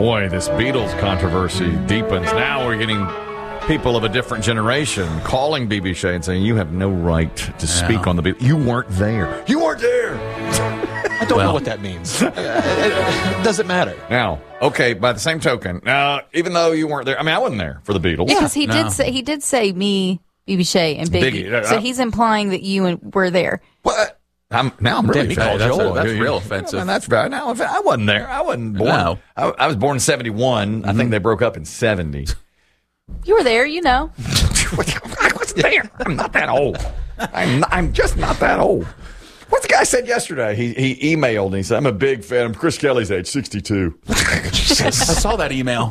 Boy, this Beatles controversy deepens. Now we're getting people of a different generation calling B.B. Shea and saying, you have no right to speak on the Beatles. You weren't there. You weren't there. I don't know what that means. It doesn't matter. Now, okay, by the same token, even though you weren't there, I mean, I wasn't there for the Beatles. Because he did say me, B.B. Shea, and Biggie. So he's implying that you were there. What? I'm really that's real offensive. I mean, that's bad. Now, I wasn't there. I wasn't born. No. I was born in 71. I think they broke up in 70. You were there, you know. I wasn't there. I'm not that old. I'm just not that old. What's the guy said yesterday? He emailed and he said, I'm a big fan. I'm Chris Kelly's age, 62. I saw that email.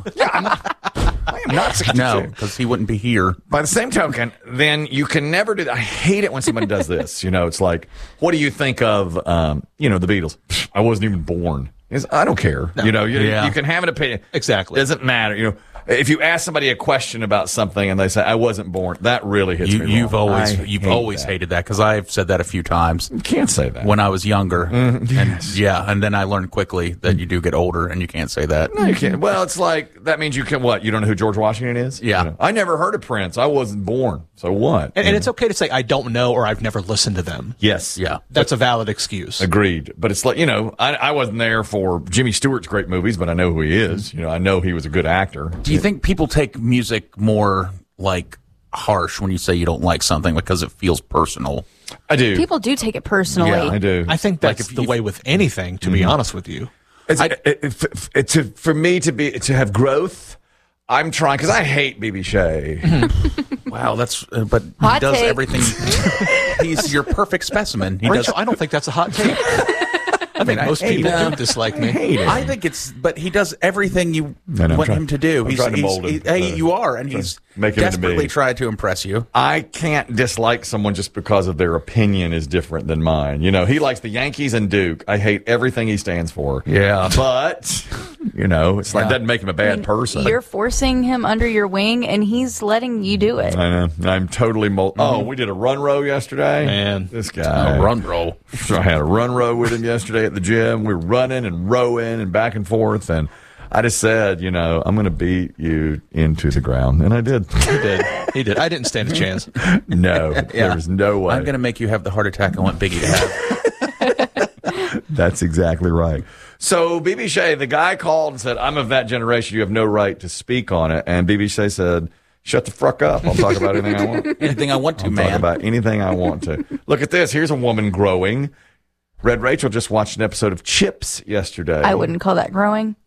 I am not 62. No, because he wouldn't be here. By the same token, then you can never do that. I hate it when someone does this. It's like, what do you think of, the Beatles? I wasn't even born. I don't care. No. You can have an opinion. Exactly. It doesn't matter. If you ask somebody a question about something and they say, I wasn't born, that really hits me. You've always hated that, because I've said that a few times. You can't say that. When I was younger. Yes. And then I learned quickly that you do get older and you can't say that. No, you can't. Well, it's like, that means you can what? You don't know who George Washington is? Yeah. I never heard of Prince. I wasn't born. So what? And it's okay to say, I don't know, or I've never listened to them. Yes. Yeah. That's a valid excuse. Agreed. But it's like, I wasn't there for Jimmy Stewart's great movies, but I know who he is. I know he was a good actor. Do you think people take music more harsh when you say you don't like something because it feels personal? I do. People do take it personally. Yeah, I do. I think that's the way with anything, to be honest with you. For me to have growth, I'm trying, because I hate B.B. Shea. Wow, but hot he does take. everything. He's your perfect specimen. Rachel, I don't think that's a hot take. I think most people do dislike me. I think but he does everything you want him to do. I'm trying to mold him. You are, and he's desperately tried to impress you. I can't dislike someone just because of their opinion is different than mine. He likes the Yankees and Duke. I hate everything he stands for. Yeah. But, it's like, it doesn't make him a bad person. You're forcing him under your wing, and he's letting you do it. I know. I'm totally Oh, we did a run row yesterday. Man. This guy. A run row. I had a run row with him yesterday at the gym. We were running and rowing and back and forth, and I just said, I'm going to beat you into the ground, and I did. He did. I didn't stand a chance. No, there's no way. I'm going to make you have the heart attack I want Biggie to have. That's exactly right. So B.B. Shea, the guy called and said, I'm of that generation. You have no right to speak on it. And B.B. Shea said, shut the fuck up. I'll talk about anything I want. Anything I want to, man. I'll talk about anything I want to. Look at this. Here's a woman growing. Red Rachel just watched an episode of Chips yesterday. I wouldn't call that growing.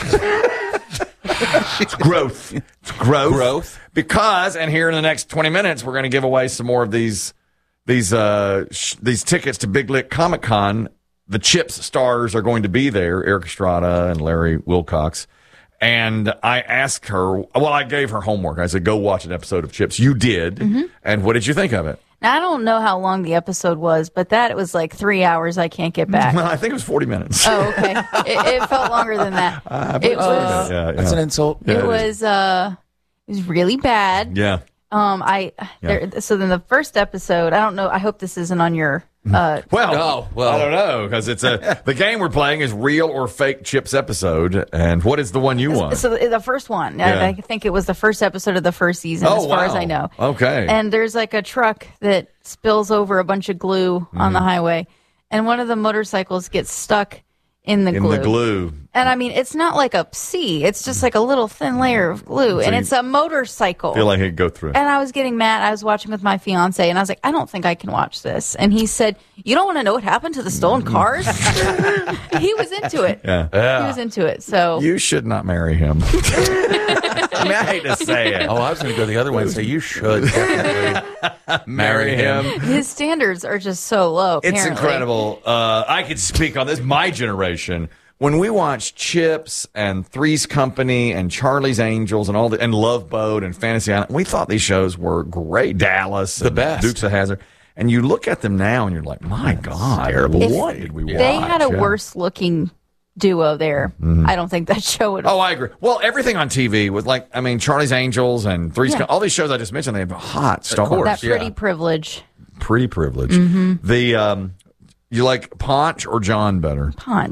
It's growth. It's growth. Because, and here in the next 20 minutes, we're going to give away some more of these tickets to Big Lick Comic Con. The Chips stars are going to be there, Eric Estrada and Larry Wilcox. And I asked her, I gave her homework. I said, go watch an episode of Chips. You did. Mm-hmm. And what did you think of it? Now, I don't know how long the episode was, but it was like 3 hours. I can't get back. Well, I think it was 40 minutes. Oh, okay. It felt longer than that. That's an insult. It was really bad. Yeah. So then the first episode, I don't know. I hope this isn't on your. I don't know, because it's the game we're playing is real or fake Chips episode, and what is the one you want? So the first one, I think it was the first episode of the first season, as far as I know. Okay. And there's like a truck that spills over a bunch of glue on the highway, and one of the motorcycles gets stuck in the glue. And I mean, it's not like a C. It's just like a little thin layer of glue. So and it's a motorcycle. I feel like it'd go through. And I was getting mad. I was watching with my fiance, and I was like, I don't think I can watch this. And he said, you don't want to know what happened to the stolen cars? He was into it. Yeah. He was into it. So you should not marry him. I mean, I hate to say it. Oh, I was going to go the other way and say you should definitely marry him. His standards are just so low, apparently. It's incredible. I could speak on this. My generation, when we watched Chips and Three's Company and Charlie's Angels and and Love Boat and Fantasy Island, we thought these shows were great. Dallas, the best, Dukes of Hazzard. And you look at them now and you're like, my God, what did we watch? They had a worse looking duo there. Mm-hmm. I don't think that show would. Oh, I agree. Well, everything on TV was Charlie's Angels and Three's Company, all these shows I just mentioned, they have hot stars. That Pretty Privilege. Pretty Privilege. Mm-hmm. The you like Ponch or John better? Ponch.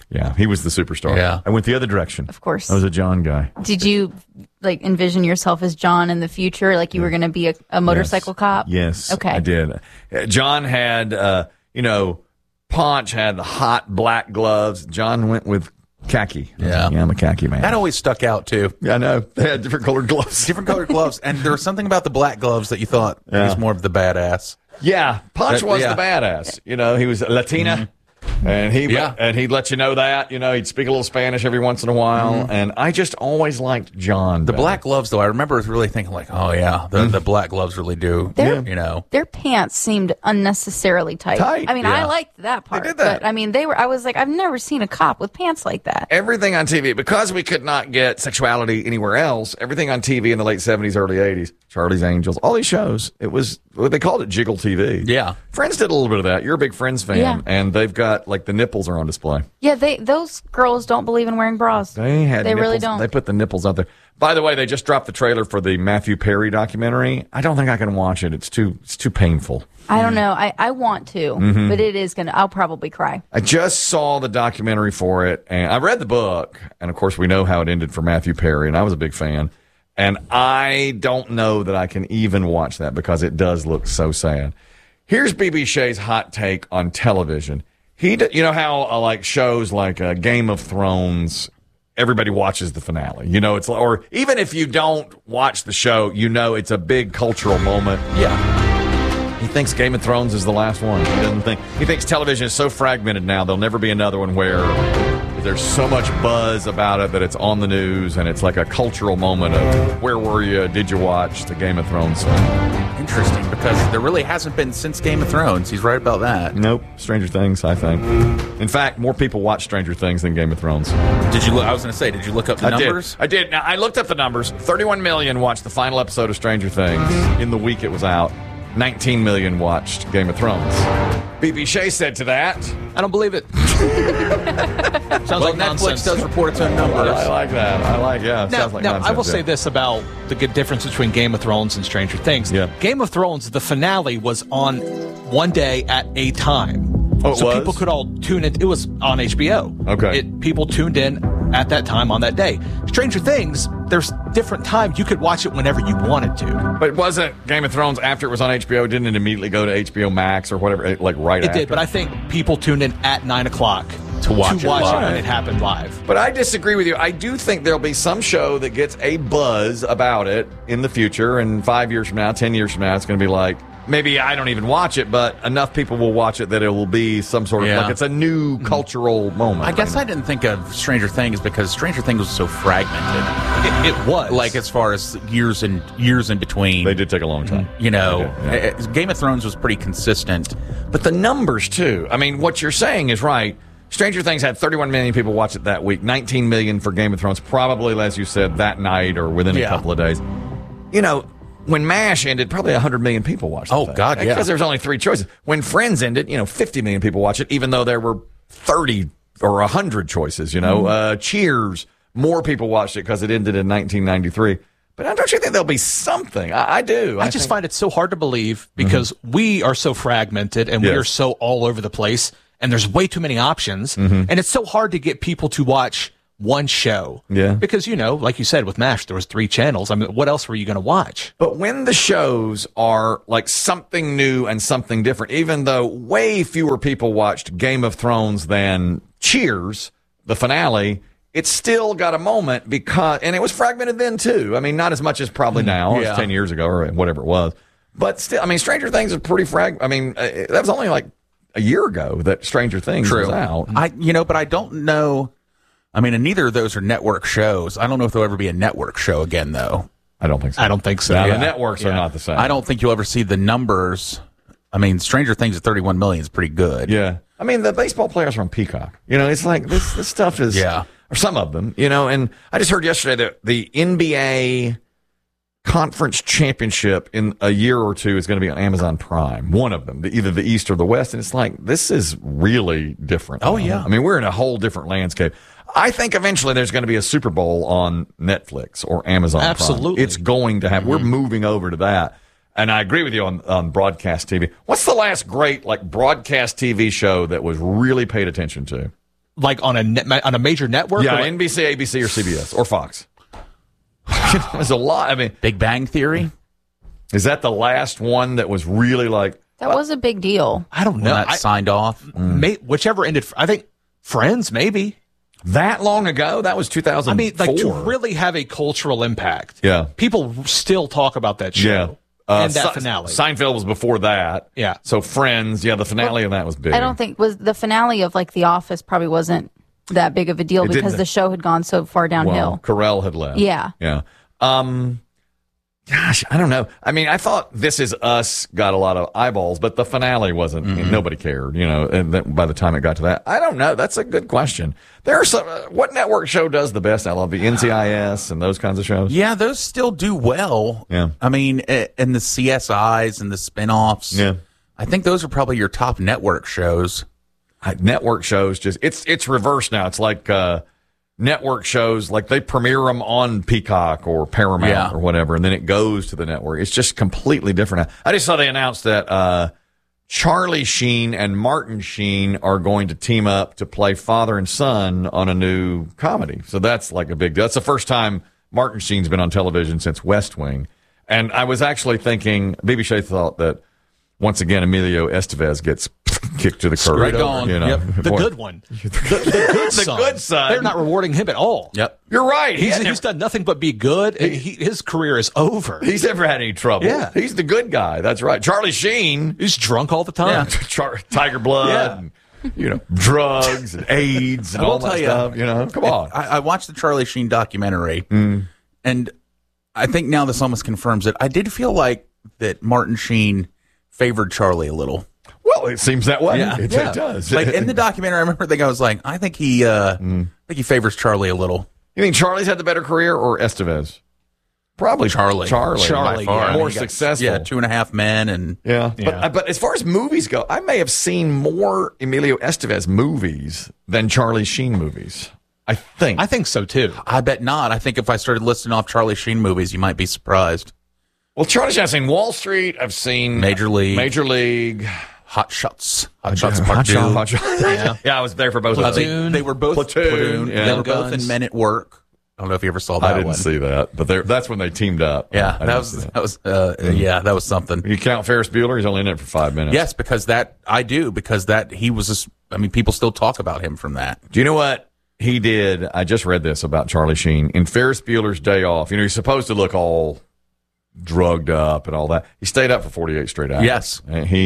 Yeah, he was the superstar. Yeah. I went the other direction. Of course. I was a John guy. Did you envision yourself as John in the future? Like you were going to be a motorcycle cop? Yes. Okay. I did. John had, Ponch had the hot black gloves. John went with khaki. Yeah. I'm a khaki man. That always stuck out, too. Yeah, I know. They had different colored gloves. Different colored gloves. And there was something about the black gloves that you thought was more of the badass. Yeah, Ponch was yeah. the badass. He was Latina. Mm-hmm. And he'd let you know that. He'd speak a little Spanish every once in a while. Mm-hmm. And I just always liked John. The black gloves, though, I remember really thinking like, oh, yeah, the black gloves really do, Their pants seemed unnecessarily tight. I mean, I liked that part. They did that. But, I mean, I was like, I've never seen a cop with pants like that. Everything on TV, because we could not get sexuality anywhere else, everything on TV in the late 70s, early 80s, Charlie's Angels, all these shows, it was, they called it Jiggle TV. Yeah. Friends did a little bit of that. You're a big Friends fan. Yeah. And they've got, the nipples are on display. Yeah, those girls don't believe in wearing bras. They nipples. Really don't. They put the nipples out there. By the way, they just dropped the trailer for the Matthew Perry documentary. I don't think I can watch it. It's too painful. I don't know. I want to, but it is I'll probably cry. I just saw the documentary for it, and I read the book, and of course we know how it ended for Matthew Perry, and I was a big fan. And I don't know that I can even watch that because it does look so sad. Here's B.B. Shea's hot take on television. You know how shows like Game of Thrones, everybody watches the finale. It's or even if you don't watch the show, it's a big cultural moment. Yeah. He thinks Game of Thrones is the last one. He thinks television is so fragmented now there'll never be another one where there's so much buzz about it that it's on the news and it's like a cultural moment of where were you? Did you watch the Game of Thrones? Interesting, because there really hasn't been since Game of Thrones. He's right about that. Nope. Stranger Things, I think. In fact, more people watch Stranger Things than Game of Thrones. Did you? I was going to say, did you look up the numbers? I did. Now, I looked up the numbers. 31 million watched the final episode of Stranger Things in the week it was out. 19 million watched Game of Thrones. B.B. Shea said to that, I don't believe it. Sounds like Netflix nonsense. does report its own numbers. I like that. Sounds like nonsense. I will say this about the good difference between Game of Thrones and Stranger Things. Yeah. Game of Thrones, the finale was on one day at a time. Oh, so people could all tune in. It was on HBO. Okay. People tuned in at that time on that day. Stranger Things, there's different times. You could watch it whenever you wanted to. But wasn't Game of Thrones after it was on HBO? Didn't it immediately go to HBO Max or whatever, right after? It did, but I think people tuned in at 9 o'clock to watch it when it happened live. But I disagree with you. I do think there'll be some show that gets a buzz about it in the future, and 5 years from now, 10 years from now, it's going to be like, maybe I don't even watch it, but enough people will watch it that it will be some sort of, it's a new cultural moment. I guess I didn't think of Stranger Things because Stranger Things was so fragmented. It was. Like, as far as years in between. They did take a long time. Game of Thrones was pretty consistent. But the numbers, too. I mean, what you're saying is right. Stranger Things had 31 million people watch it that week. 19 million for Game of Thrones, probably, as you said, that night or within a couple of days. When MASH ended, probably 100 million people watched it. Oh, God, yeah. Because there's only 3 choices. When Friends ended, 50 million people watched it, even though there were 30 or 100 choices, Cheers, more people watched it because it ended in 1993. But don't you think there'll be something? I do. I just find it so hard to believe because we are so fragmented and we are so all over the place and there's way too many options. And it's so hard to get people to watch one show. Yeah. Because, like you said, with MASH, there was 3 channels. I mean, what else were you going to watch? But when the shows are like something new and something different, even though way fewer people watched Game of Thrones than Cheers, the finale, it's still got a moment and it was fragmented then too. I mean, not as much as probably now, as 10 years ago or whatever it was. But still, I mean, Stranger Things is pretty that was only like a year ago that Stranger Things was out. But I don't know. I mean, and neither of those are network shows. I don't know if there'll ever be a network show again, though. I don't think so. I don't think so. Now, the networks are not the same. I don't think you'll ever see the numbers. I mean, Stranger Things at 31 million is pretty good. Yeah. I mean, the baseball players are on Peacock. It's like this stuff is, or some of them, and I just heard yesterday that the NBA conference championship in a year or two is going to be on Amazon Prime. One of them, either the East or the West. And it's like, this is really different. Oh, yeah. I mean, we're in a whole different landscape. I think eventually there's going to be a Super Bowl on Netflix or Amazon Prime. Absolutely. It's going to happen. We're moving over to that. And I agree with you on broadcast TV. What's the last great broadcast TV show that was really paid attention to? like on a major network? Yeah, like, NBC, ABC, or CBS or Fox. There's a lot. I mean, Big Bang Theory. is that the last one that was really like? That was a big deal. I don't know. That signed off. Whichever ended. I think Friends, maybe. That long ago? That was 2004. I mean, like to really have a cultural impact. Yeah. People still talk about that show. And that finale. Seinfeld was before that. Yeah. So Friends, the finale of that was big. I don't think was the finale of like The Office probably wasn't that big of a deal because the show had gone so far downhill. Well, Carell had left. Yeah. Yeah. Gosh, I don't know. I mean, I thought This Is Us got a lot of eyeballs, but the finale wasn't. Nobody cared, and then by the time it got to that, I don't know. That's a good question. There are some. What network show does the best? I love the NCIS and those kinds of shows. Yeah, those still do well. Yeah. I mean, and the CSIs and the spinoffs. Yeah. I think those are probably your top network shows. Network shows it's reversed now. It's like network shows, like they premiere them on Peacock or Paramount or whatever, and then it goes to the network. It's just completely different now. I just saw they announced that Charlie Sheen and Martin Sheen are going to team up to play father and son on a new comedy. So that's like a big deal. That's the first time Martin Sheen's been on television since West Wing. And I was actually thinking, BB Shea thought that once again Emilio Estevez gets kicked to the curb. Right on. Yep. The good one. The good son. They're not rewarding him at all. Yep. You're right. He's done nothing but be good. His career is over. He's never had any trouble. Yeah. He's the good guy. That's right. Charlie Sheen. He's drunk all the time. Tiger blood. And, drugs and AIDS and all that stuff. Come on. I watched the Charlie Sheen documentary, and I think now this almost confirms it. I did feel like that Martin Sheen favored Charlie a little. Well, it seems that way. Yeah. It does. Like in the documentary, I remember thinking, I was like, I think he favors Charlie a little. You think Charlie's had the better career or Estevez? Probably Charlie. Charlie, by far. More successful. Yeah, 2.5 Men, and But as far as movies go, I may have seen more Emilio Estevez movies than Charlie Sheen movies. I think so too. I bet not. I think if I started listing off Charlie Sheen movies, you might be surprised. Well, Charlie Sheen, I've seen Wall Street. I've seen Major League. Hot Shots Part 2. Yeah, I was there for both of them. They were both Platoon. Yeah. They were both in Men at Work. I don't know if you ever saw that one. I didn't see that, but that's when they teamed up. Yeah, that was something. You count Ferris Bueller? He's only in it for 5 minutes. Yes, because he was. People still talk about him from that. Do you know what he did? I just read this about Charlie Sheen in Ferris Bueller's Day Off. He's supposed to look all drugged up and all that. He stayed up for 48 straight hours. Yes,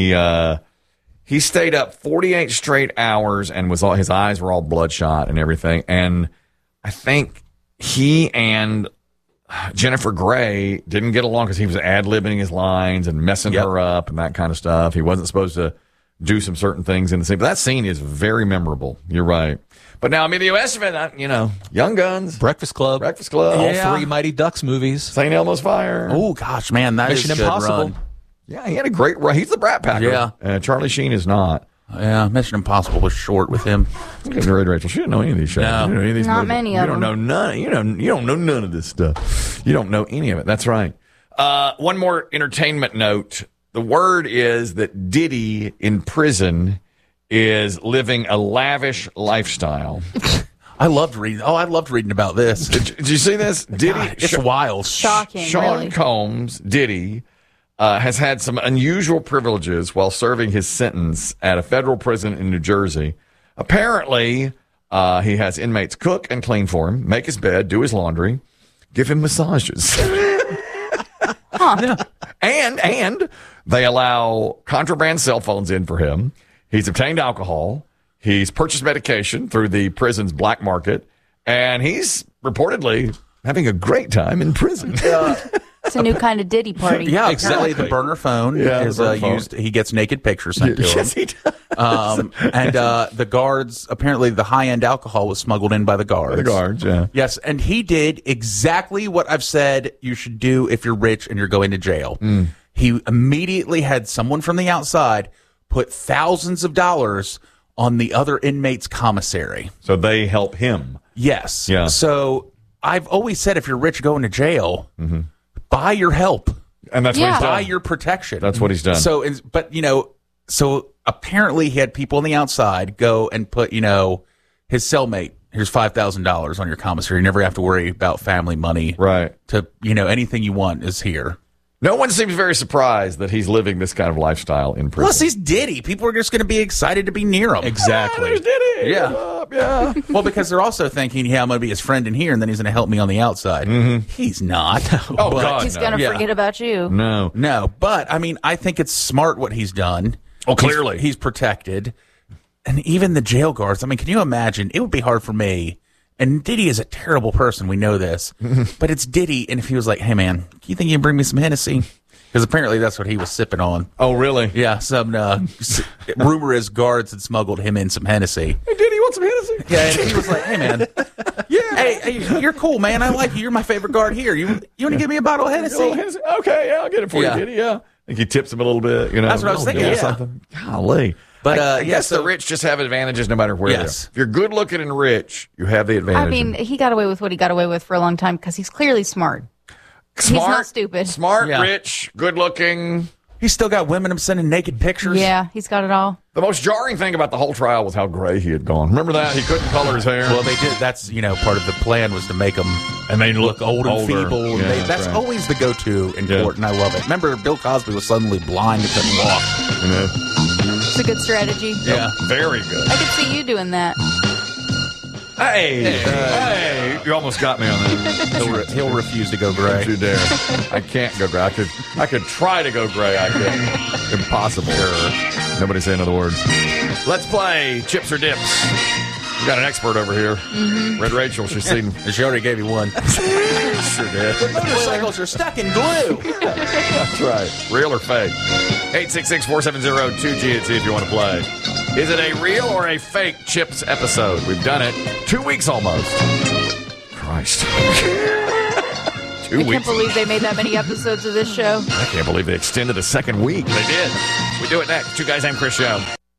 he stayed up 48 straight hours and his eyes were all bloodshot and everything. And I think he and Jennifer Grey didn't get along because he was ad-libbing his lines and messing her up and that kind of stuff. He wasn't supposed to do some certain things in the scene. But that scene is very memorable. You're right. But now Emilio Estevez, Young Guns, Breakfast Club, all 3 Mighty Ducks movies, St. Elmo's Fire. Oh gosh, man, that Mission is a Impossible. Run. Yeah, he had a great run. He's the Brat Packer. Yeah, Charlie Sheen is not. Yeah, Mission Impossible was short with him. Look at Rachel. She didn't know any of these shows. No. You know any of these Not movies. many of them. You don't know none. You don't know none of this stuff. You don't know any of it. That's right. One more entertainment note. The word is that Diddy in prison is living a lavish lifestyle. I loved reading about this. Did you see this? Diddy, it's wild. Shocking, Sean really. Combs, Diddy, has had some unusual privileges while serving his sentence at a federal prison in New Jersey. Apparently, he has inmates cook and clean for him, make his bed, do his laundry, give him massages. And they allow contraband cell phones in for him. He's obtained alcohol. He's purchased medication through the prison's black market. And he's reportedly having a great time in prison. It's a new kind of Diddy party. Yeah, Exactly. exactly. The burner phone is the burner phone. used. He gets naked pictures sent to him. Yes, he does. And the guards, apparently the high-end alcohol was smuggled in by the guards. The guards, yeah. Yes, and he did exactly what I've said you should do if you're rich and you're going to jail. He immediately had someone from the outside put thousands of dollars on the other inmates' commissary. So they help him. Yes. Yeah. So I've always said if you're rich going to jail, buy your help. And that's what he's Buy done. your protection. That's what he's done. So apparently he had people on the outside go and put, his cellmate, here's $5,000 on your commissary. You never have to worry about family money. Right. To, anything you want is here. No one seems very surprised that he's living this kind of lifestyle in prison. Plus, he's Diddy. People are just going to be excited to be near him. Exactly. There's Diddy. Yeah. Yeah. Well, because they're also thinking, I'm going to be his friend in here, and then he's going to help me on the outside. Mm-hmm. He's not. Oh, God, he's going to forget about you. No. But, I think it's smart what he's done. Oh, clearly. He's protected. And even the jail guards, can you imagine? It would be hard for me. And Diddy is a terrible person. We know this. But it's Diddy. And if he was like, hey, man, do you think you can bring me some Hennessy? Because apparently that's what he was sipping on. Oh, really? Yeah. Some rumor is guards had smuggled him in some Hennessy. Hey, Diddy, you want some Hennessy? Yeah. And he was like, hey, man. Yeah. Hey, you're cool, man. I like you. You're my favorite guard here. You want to give me a bottle of Hennessy? Okay, yeah, I'll get it for you, Diddy. Yeah. I think he tips him a little bit. That's what I was thinking. Yeah. Something. Golly. But I guess the rich just have advantages no matter where they are. If you're good looking and rich, you have the advantage. He got away with what he got away with for a long time because he's clearly smart. He's not stupid. Smart, rich, good looking. He's still got women him sending naked pictures. Yeah, he's got it all. The most jarring thing about the whole trial was how gray he had gone. Remember that? He couldn't color his hair. Well, they did. That's, part of the plan was to make him and they look old and feeble. Yeah, that's always the go-to in court, and I love it. Remember, Bill Cosby was suddenly blind and couldn't walk. It's a good strategy. Yeah, very good. I could see you doing that. Hey, you almost got me on that. He'll refuse to go gray. Don't you dare. I can't go gray. I could try to go gray. I could. Impossible. Nobody say another word. Let's play Chips or Dips. We got an expert over here. Mm-hmm. Red Rachel, she's seen. She already gave you one. Sure did. The motorcycles are stuck in glue. That's right. Real or fake? 866-470-2G and see if you want to play. Is it a real or a fake Chips episode? We've done it 2 weeks almost. Christ. 2 weeks. I can't believe they made that many episodes of this show. I can't believe they extended a second week. They did. We do it next. Two Guys Named Chris show.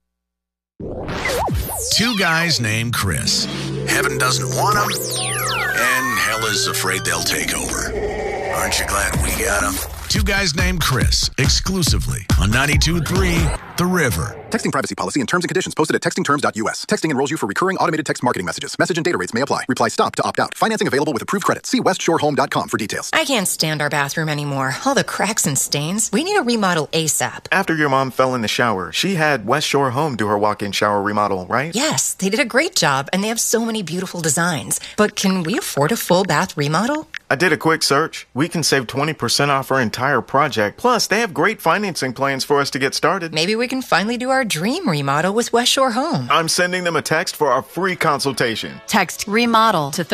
Two guys named Chris. Heaven doesn't want them, and hell is afraid they'll take over. Aren't you glad we got them? Two Guys Named Chris, exclusively on 92.3 The River. Texting privacy policy and terms and conditions posted at textingterms.us. Texting enrolls you for recurring automated text marketing messages. Message and data rates may apply. Reply STOP to opt out. Financing available with approved credit. See westshorehome.com for details. I can't stand our bathroom anymore. All the cracks and stains. We need a remodel ASAP. After your mom fell in the shower, she had West Shore Home do her walk-in shower remodel, right? Yes, they did a great job, and they have so many beautiful designs. But can we afford a full bath remodel? I did a quick search. We can save 20% off our entire project. Plus, they have great financing plans for us to get started. Maybe we can finally do our dream remodel with West Shore Home. I'm sending them a text for our free consultation. Text REMODEL to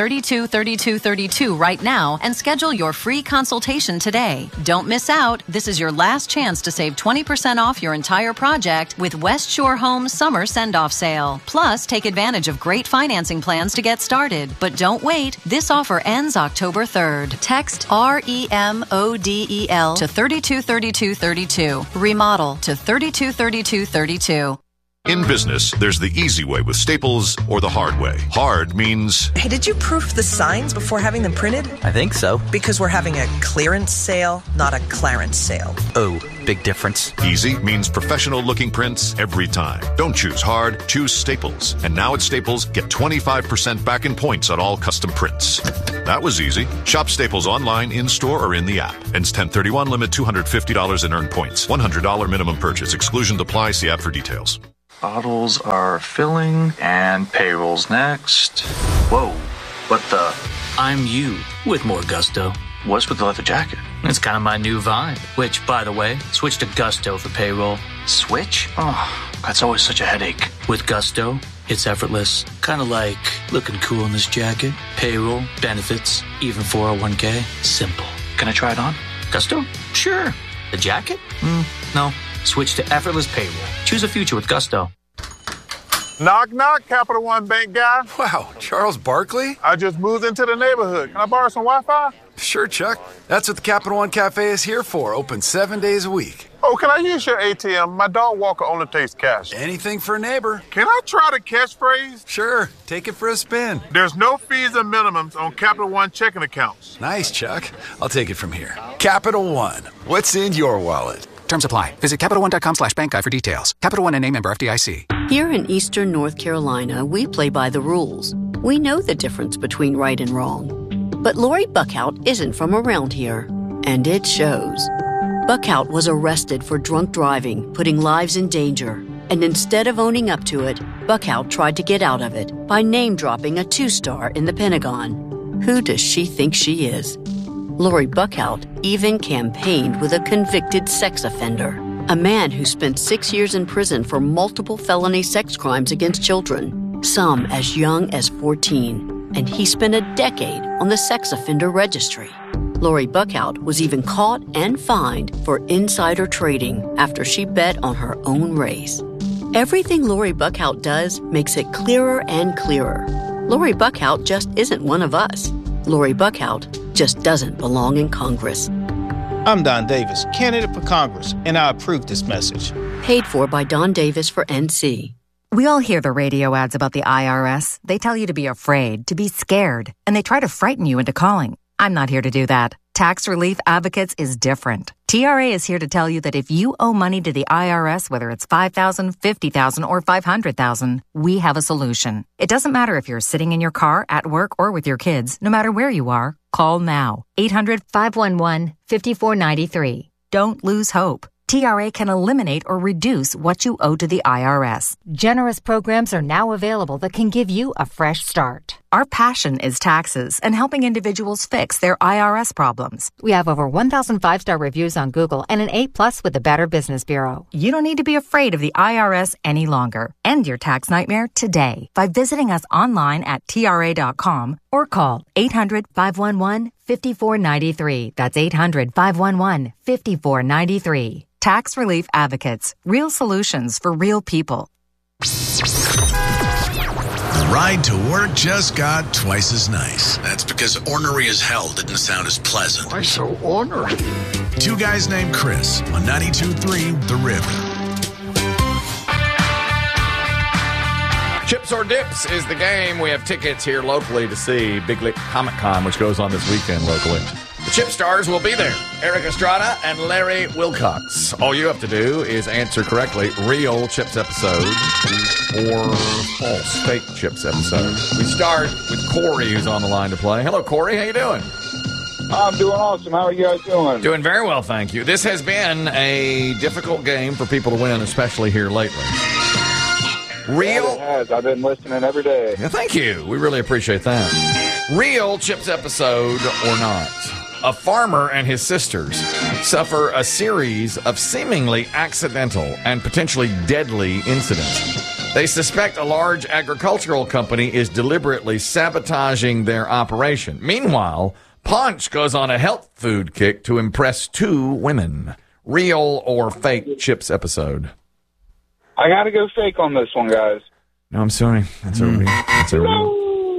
323232 right now and schedule your free consultation today. Don't miss out. This is your last chance to save 20% off your entire project with West Shore Home's summer send-off sale. Plus, take advantage of great financing plans to get started. But don't wait. This offer ends October 3rd. Text REMODEL to 323232. Remodel to 323232. In business, there's the easy way with Staples or the hard way. Hard means... Hey, did you proof the signs before having them printed? I think so. Because we're having a clearance sale, not a clarence sale. Oh, big difference. Easy means professional-looking prints every time. Don't choose hard, choose Staples. And now at Staples, get 25% back in points on all custom prints. That was easy. Shop Staples online, in-store, or in the app. Ends 10/31, limit $250 in earned points. $100 minimum purchase. Exclusion apply. See app for details. Bottles are filling, and payroll's next. Whoa, what the? I'm you with more gusto. What's with the leather jacket? It's kind of my new vibe. Which, by the way, switch to Gusto for payroll. Switch? Oh, that's always such a headache. With Gusto, it's effortless. Kind of like looking cool in this jacket. Payroll, benefits, even 401k. Simple. Can I try it on? Gusto? Sure. The jacket? No. Switch to effortless payroll. Choose a future with Gusto. Knock, knock, Capital One Bank guy. Wow, Charles Barkley? I just moved into the neighborhood. Can I borrow some Wi-Fi? Sure, Chuck. That's what the Capital One Cafe is here for. Open 7 days a week. Oh, can I use your ATM? My dog walker only takes cash. Anything for a neighbor. Can I try the catchphrase? Sure. Take it for a spin. There's no fees and minimums on Capital One checking accounts. Nice, Chuck. I'll take it from here. Capital One. What's in your wallet? Terms apply. Visit CapitalOne.com/bank guide for details. Capital One NA, member FDIC. Here in Eastern North Carolina, we play by the rules. We know the difference between right and wrong. But Lori Buckhout isn't from around here, and it shows. Buckhout was arrested for drunk driving, putting lives in danger. And instead of owning up to it, Buckhout tried to get out of it by name-dropping a 2-star in the Pentagon. Who does she think she is? Lori Buckhout even campaigned with a convicted sex offender, a man who spent 6 years in prison for multiple felony sex crimes against children, some as young as 14, and he spent a decade on the sex offender registry. Lori Buckhout was even caught and fined for insider trading after she bet on her own race. Everything Lori Buckhout does makes it clearer and clearer. Lori Buckhout just isn't one of us. Lori Buckhout just doesn't belong in Congress. I'm Don Davis, candidate for Congress, and I approve this message. Paid for by Don Davis for NC. We all hear the radio ads about the IRS. They tell you to be afraid, to be scared, and they try to frighten you into calling. I'm not here to do that. Tax Relief Advocates is different. TRA is here to tell you that if you owe money to the IRS, whether it's $5,000, $50,000, or $500,000, we have a solution. It doesn't matter if you're sitting in your car, at work, or with your kids. No matter where you are, call now. 800-511-5493. Don't lose hope. TRA can eliminate or reduce what you owe to the IRS. Generous programs are now available that can give you a fresh start. Our passion is taxes and helping individuals fix their IRS problems. We have over 1,000 5-star reviews on Google and an A+ with the Better Business Bureau. You don't need to be afraid of the IRS any longer. End your tax nightmare today by visiting us online at TRA.com or call 800-511-5493. That's 800-511-5493. Tax Relief Advocates. Real solutions for real people. The ride to work just got twice as nice. That's because ornery as hell didn't sound as pleasant. Why so ornery? Two guys named Chris on 92.3 The River. Chips or Dips is the game. We have tickets here locally to see Big Lick Comic Con, which goes on this weekend locally. The Chip Stars will be there. Eric Estrada and Larry Wilcox. All you have to do is answer correctly real Chips episode or false fake Chips episode. We start with Corey, who's on the line to play. Hello, Corey. How you doing? I'm doing awesome. How are you guys doing? Doing very well, thank you. This has been a difficult game for people to win, especially here lately. Real? Yeah, it has. I've been listening every day. Yeah, thank you. We really appreciate that. Real Chips episode or not? A farmer and his sisters suffer a series of seemingly accidental and potentially deadly incidents. They suspect a large agricultural company is deliberately sabotaging their operation. Meanwhile, Punch goes on a health food kick to impress two women. Real or fake Chips episode? I got to go fake on this one, guys. No, I'm sorry. That's a real. That's a real.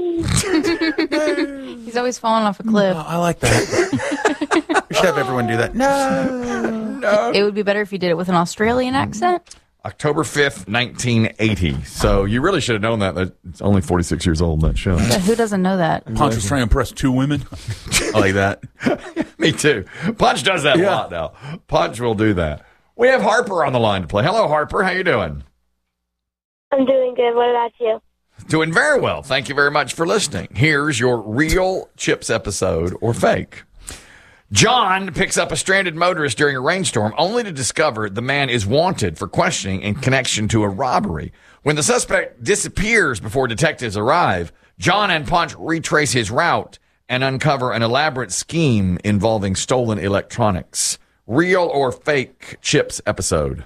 He's always falling off a cliff. I like that. We should have everyone do that. No. It would be better if you did it with an Australian accent. October 5th, 1980. So you really should have known that. It's only 46 years old, that show. Yeah, who doesn't know that? Punch was trying to impress two women. I like that. Me too. Punch does that a lot now. Punch will do that. We have Harper on the line to play. Hello, Harper. How you doing? I'm doing good. What about you? Doing very well. Thank you very much for listening. Here's your real Chips episode or fake. John picks up a stranded motorist during a rainstorm only to discover the man is wanted for questioning in connection to a robbery. When the suspect disappears before detectives arrive, John and Punch retrace his route and uncover an elaborate scheme involving stolen electronics. Real or fake Chips episode?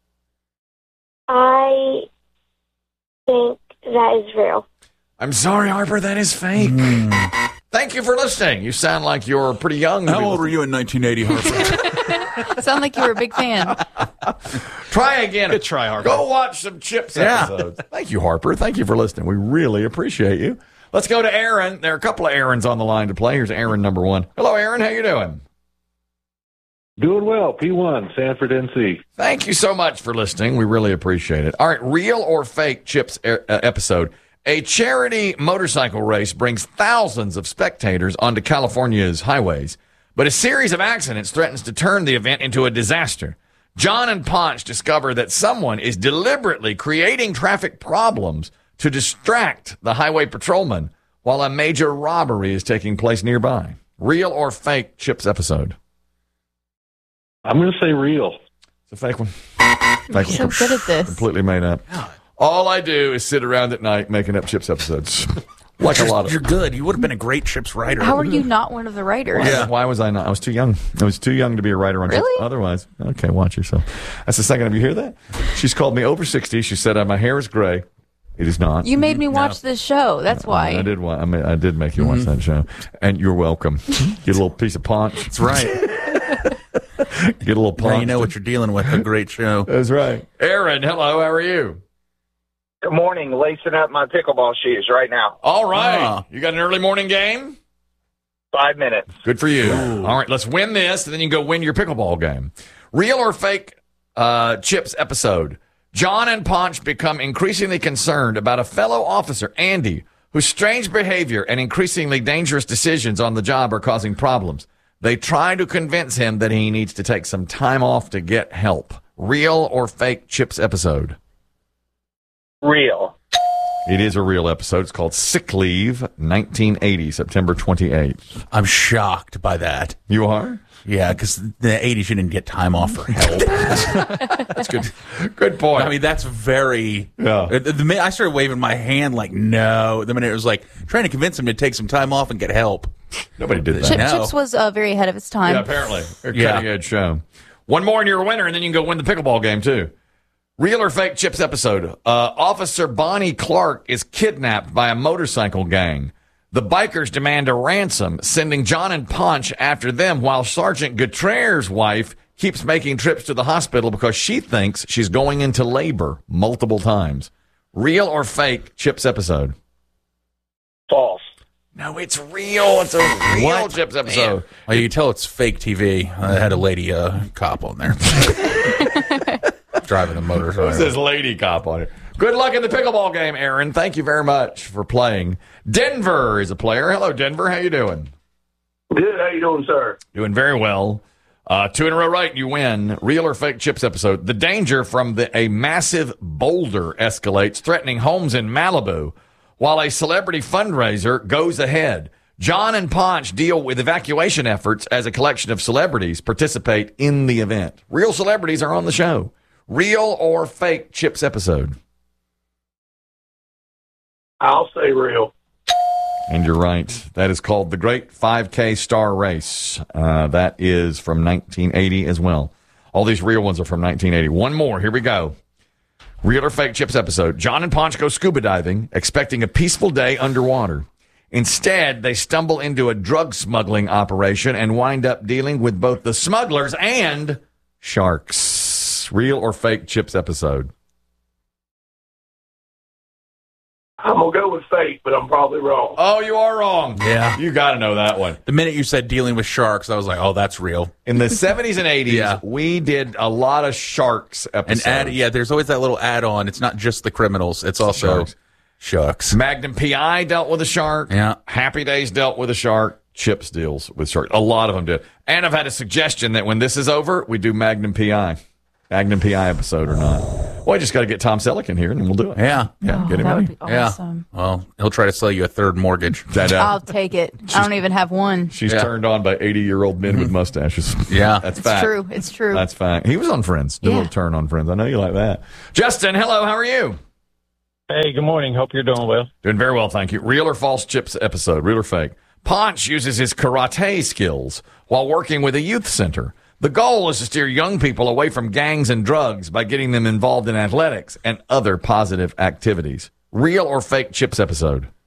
I think that is real. I'm sorry, Harper, that is fake. Thank you for listening. You sound like you're pretty young. How old were you in 1980, Harper? Sound like you were a big fan. Try again. Good try, Harper. Go watch some Chips episodes. Thank you, Harper. Thank you for listening. We really appreciate you. Let's go to Aaron. There are a couple of Aarons on the line to play. Here's Aaron number one. Hello, Aaron. How you doing? Doing well. P1, Sanford, NC. Thank you so much for listening. We really appreciate it. All right, real or fake Chips episode. A charity motorcycle race brings thousands of spectators onto California's highways, but a series of accidents threatens to turn the event into a disaster. John and Ponch discover that someone is deliberately creating traffic problems to distract the highway patrolman while a major robbery is taking place nearby. Real or fake Chips episode? I'm going to say real. It's a fake one. You're so good at this. Completely made up. All I do is sit around at night making up Chips episodes. Like a lot of. You're good. You would have been a great Chips writer. How are you not one of the writers? Why was I not? I was too young. I was too young to be a writer on Chips. Otherwise, okay, watch yourself. That's the second time you hear that. She's called me over 60. She said my hair is gray. It is not. You made me watch this show. That's why. I did. I did make you watch that show, and you're welcome. Get a little piece of Ponch. That's right. Get a little Ponch. Now you know what you're dealing with. A great show. That's right. Aaron, hello. How are you? Good morning. Lacing up my pickleball shoes right now. All right. You got an early morning game? 5 minutes. Good for you. Ooh. All right. Let's win this, and then you can go win your pickleball game. Real or fake Chips episode? John and Ponch become increasingly concerned about a fellow officer, Andy, whose strange behavior and increasingly dangerous decisions on the job are causing problems. They try to convince him that he needs to take some time off to get help. Real or fake Chips episode? Real. It is a real episode. It's called Sick Leave, 1980, September 28th. I'm shocked by that. You are? Yeah, because the 80s, you didn't get time off for help. That's good. Good point. I mean, that's very... Yeah. The minute I started waving my hand like, no. The minute it was like, trying to convince him to take some time off and get help. Nobody did that. Chips was very ahead of its time. Yeah, apparently. Cutting-edge show. One more and you're a winner, and then you can go win the pickleball game, too. Real or fake Chips episode? Officer Bonnie Clark is kidnapped by a motorcycle gang. The bikers demand a ransom, sending John and Ponch after them, while Sergeant Gutierrez's wife keeps making trips to the hospital because she thinks she's going into labor multiple times. Real or fake Chips episode? False. No, it's real. It's a real Chips episode. Well, you can tell it's fake TV. I had a lady cop on there. Driving the motorcycle. It says lady cop on it. Good luck in the pickleball game, Aaron. Thank you very much for playing. Denver is a player. Hello, Denver. How you doing? Good. How you doing, sir? Doing very well. 2 in a row right, you win. Real or fake Chips episode. The danger from a massive boulder escalates, threatening homes in Malibu, while a celebrity fundraiser goes ahead. John and Ponch deal with evacuation efforts as a collection of celebrities participate in the event. Real celebrities are on the show. Real or fake Chips episode? I'll say real. And you're right. That is called The Great 5K Star Race. That is from 1980 as well. All these real ones are from 1980. One more. Here we go. Real or fake Chips episode. John and Ponch go scuba diving, expecting a peaceful day underwater. Instead, they stumble into a drug smuggling operation and wind up dealing with both the smugglers and sharks. Real or fake Chips episode? I'm going to go with fake, but I'm probably wrong. Oh, you are wrong. Yeah. You got to know that one. The minute you said dealing with sharks, I was like, oh, that's real. In the 70s and 80s, we did a lot of sharks episodes. There's always that little add-on. It's not just the criminals. It's also sharks. Magnum P.I. dealt with a shark. Yeah. Happy Days dealt with a shark. Chips deals with sharks. A lot of them did. And I've had a suggestion that when this is over, we do Magnum P.I. Magnum P.I. episode or not. Well, I just got to get Tom Selleck in here, and then we'll do it. Yeah. Get him that ready. would be awesome. Yeah. Well, he'll try to sell you a third mortgage. I'll take it. I don't even have one. She's turned on by 80-year-old men with mustaches. Yeah. That's It's fact. true. It's true. That's fact. He was on Friends. Did a little turn on Friends. I know you like that. Justin, hello. How are you? Hey, good morning. Hope you're doing well. Doing very well, thank you. Real or false Chips episode? Real or fake? Ponch uses his karate skills while working with a youth center. The goal is to steer young people away from gangs and drugs by getting them involved in athletics and other positive activities. Real or fake Chips episode?